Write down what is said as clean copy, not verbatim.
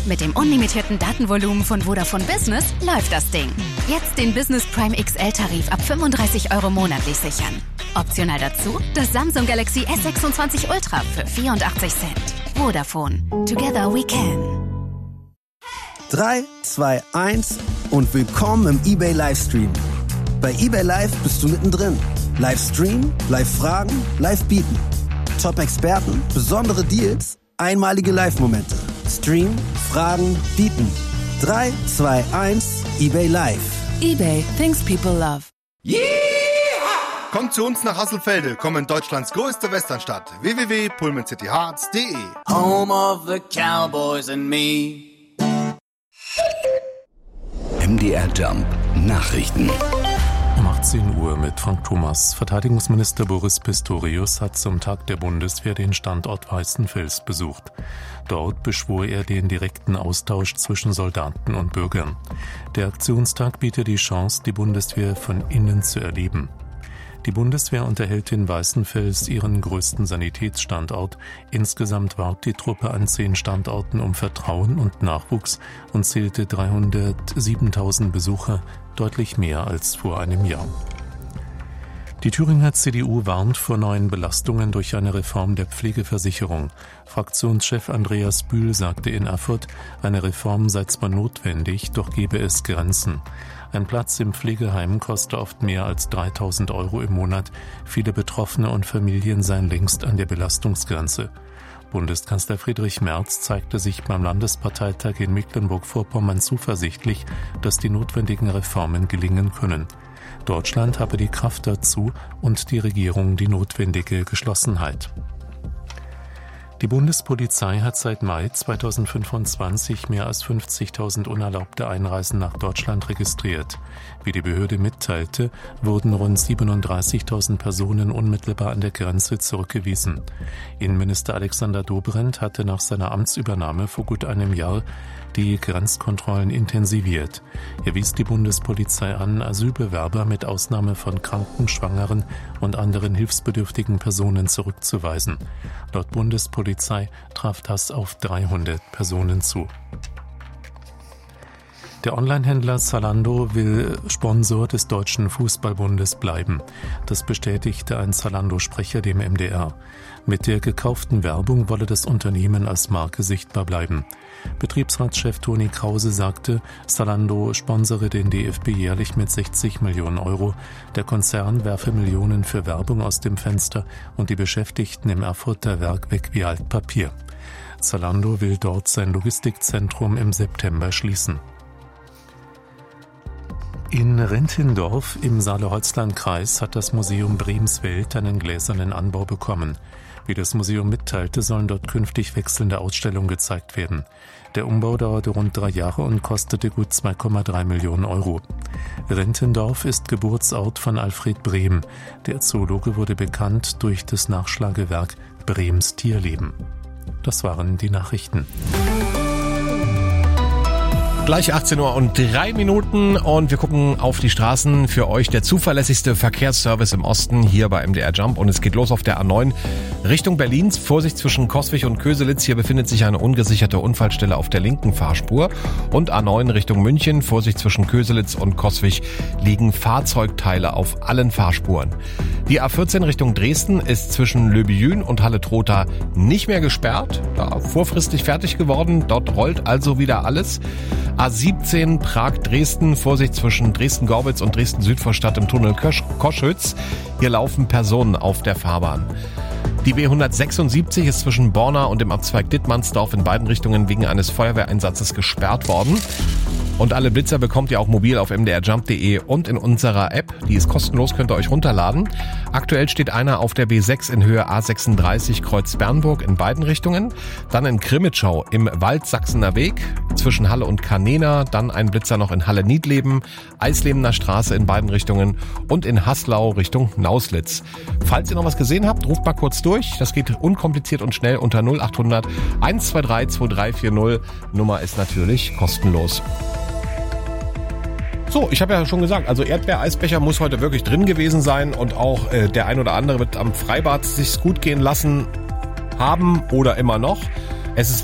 Mit dem unlimitierten Datenvolumen von Vodafone Business läuft das Ding. Jetzt den Business Prime XL-Tarif ab 35 € monatlich sichern. Optional dazu das Samsung Galaxy S26 Ultra für 84 Cent. Vodafone. Together we can. 3, 2, 1 und willkommen im eBay Livestream. Bei eBay Live bist du mittendrin. Livestream, Live-Fragen, Live-Bieten. Top-Experten, besondere Deals, einmalige Live-Momente. Stream, Fragen, Bieten. 3, 2, 1, eBay Live. eBay, things people love. Yeah! Kommt zu uns nach Hasselfelde, komm in Deutschlands größte Westernstadt. www.pullmancityhearts.de. Home of the Cowboys and me. MDR Jump Nachrichten. Um 18 Uhr mit Frank Thomas. Verteidigungsminister Boris Pistorius hat zum Tag der Bundeswehr den Standort Weißenfels besucht. Dort beschwor er den direkten Austausch zwischen Soldaten und Bürgern. Der Aktionstag bietet die Chance, die Bundeswehr von innen zu erleben. Die Bundeswehr unterhält in Weißenfels ihren größten Sanitätsstandort. Insgesamt warb die Truppe an 10 Standorten um Vertrauen und Nachwuchs und zählte 307.000 Besucher, deutlich mehr als vor einem Jahr. Die Thüringer CDU warnt vor neuen Belastungen durch eine Reform der Pflegeversicherung. Fraktionschef Andreas Bühl sagte in Erfurt, eine Reform sei zwar notwendig, doch gebe es Grenzen. Ein Platz im Pflegeheim koste oft mehr als 3.000 € im Monat. Viele Betroffene und Familien seien längst an der Belastungsgrenze. Bundeskanzler Friedrich Merz zeigte sich beim Landesparteitag in Mecklenburg-Vorpommern zuversichtlich, dass die notwendigen Reformen gelingen können. Deutschland habe die Kraft dazu und die Regierung die notwendige Geschlossenheit. Die Bundespolizei hat seit Mai 2025 mehr als 50.000 unerlaubte Einreisen nach Deutschland registriert. Wie die Behörde mitteilte, wurden rund 37.000 Personen unmittelbar an der Grenze zurückgewiesen. Innenminister Alexander Dobrindt hatte nach seiner Amtsübernahme vor gut einem Jahr die Grenzkontrollen intensiviert. Er wies die Bundespolizei an, Asylbewerber mit Ausnahme von Kranken, Schwangeren und anderen hilfsbedürftigen Personen zurückzuweisen. Laut Bundespolizei traf das auf 300 Personen zu. Der Onlinehändler Zalando will Sponsor des Deutschen Fußballbundes bleiben. Das bestätigte ein Zalando-Sprecher dem MDR. Mit der gekauften Werbung wolle das Unternehmen als Marke sichtbar bleiben. Betriebsratschef Toni Krause sagte, Zalando sponsere den DFB jährlich mit 60 Millionen €. Der Konzern werfe Millionen für Werbung aus dem Fenster und die Beschäftigten im Erfurter Werk weg wie Altpapier. Zalando will dort sein Logistikzentrum im September schließen. In Renthendorf im Saale-Holzland-Kreis hat das Museum Bremswelt einen gläsernen Anbau bekommen. Wie das Museum mitteilte, sollen dort künftig wechselnde Ausstellungen gezeigt werden. Der Umbau dauerte rund 3 Jahre und kostete gut 2,3 Millionen €. Renthendorf ist Geburtsort von Alfred Brehm. Der Zoologe wurde bekannt durch das Nachschlagewerk Brehms Tierleben. Das waren die Nachrichten. Gleich 18:03 Uhr und wir gucken auf die Straßen. Für euch der zuverlässigste Verkehrsservice im Osten hier bei MDR Jump. Und es geht los auf der A9 Richtung Berlin. Vorsicht zwischen Coswig und Köselitz. Hier befindet sich eine ungesicherte Unfallstelle auf der linken Fahrspur. Und A9 Richtung München. Vorsicht zwischen Köselitz und Coswig liegen Fahrzeugteile auf allen Fahrspuren. Die A14 Richtung Dresden ist zwischen Löbejün und Halle-Trotha nicht mehr gesperrt. Da vorfristig fertig geworden. Dort rollt also wieder alles. A17 Prag-Dresden, Vorsicht zwischen Dresden-Gorbitz und Dresden-Südvorstadt im Tunnel Koschütz. Hier laufen Personen auf der Fahrbahn. Die B176 ist zwischen Borna und dem Abzweig Dittmannsdorf in beiden Richtungen wegen eines Feuerwehreinsatzes gesperrt worden. Und alle Blitzer bekommt ihr auch mobil auf mdrjump.de und in unserer App. Die ist kostenlos, könnt ihr euch runterladen. Aktuell steht einer auf der B6 in Höhe A36 Kreuz Bernburg in beiden Richtungen. Dann in Krimitschau im Wald-Sachsener Weg zwischen Halle und Kanena. Dann ein Blitzer noch in Halle-Niedleben, Eislebener Straße in beiden Richtungen und in Haslau Richtung Nauslitz. Falls ihr noch was gesehen habt, ruft mal kurz durch. Das geht unkompliziert und schnell unter 0800 123 2340. Nummer ist natürlich kostenlos. So, ich habe ja schon gesagt, also Erdbeereisbecher muss heute wirklich drin gewesen sein und auch der ein oder andere wird am Freibad sich's gut gehen lassen haben oder immer noch. Es ist